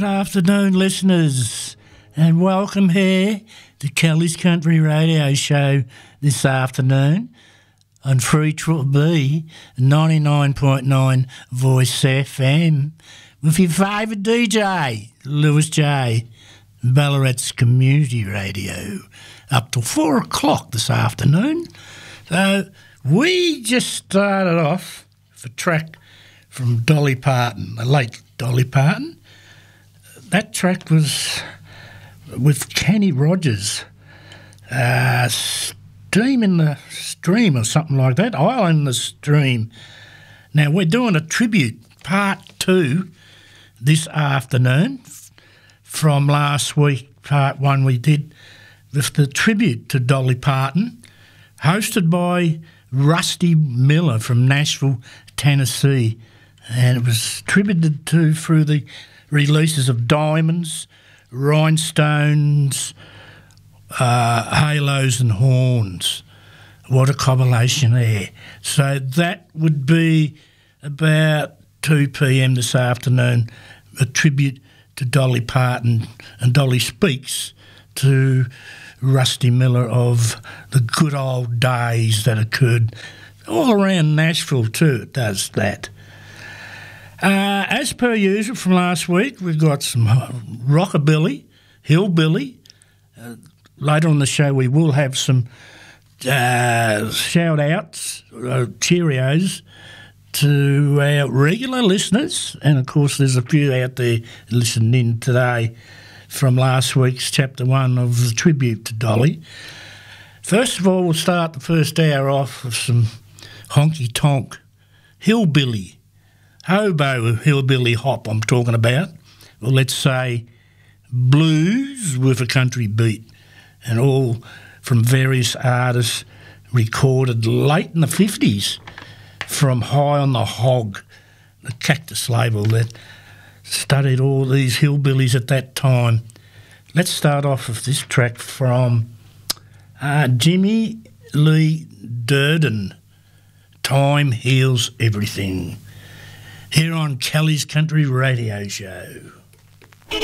Afternoon, listeners, and welcome here to Kelly's Country Radio Show this afternoon on Free Triple B 99.9 Voice FM with your favourite DJ, Lewis J, Ballarat's Community Radio, up till 4 o'clock this afternoon. So we just started off with a track from Dolly Parton, the late Dolly Parton. That track was with Kenny Rogers, Steam in the Stream or something like that, Island in the Stream. Now, we're doing a tribute, part 2, this afternoon from last week, part 1 we did with the tribute to Dolly Parton, hosted by Rusty Miller from Nashville, Tennessee, and it was tributed to through the releases of Diamonds, Rhinestones, Halos and Horns. What a combination there. So that would be about 2 p.m. this afternoon, a tribute to Dolly Parton, and Dolly speaks to Rusty Miller of the good old days that occurred all around Nashville too. It does that. As per usual from last week, we've got some rockabilly, hillbilly. Later on the show, we will have some shout-outs, cheerios to our regular listeners. And, of course, there's a few out there listening in today from last week's Chapter 1 of the tribute to Dolly. First of all, we'll start the first hour off with some honky-tonk hillbilly. Hobo hillbilly hop I'm talking about, or let's say blues with a country beat, and all from various artists recorded late in the 50s from High on the Hog, the Cactus label that studied all these hillbillies at that time. Let's start off with this track from Jimmy Lee Durden, Time Heals Everything, here on Kelly's Country Radio Show.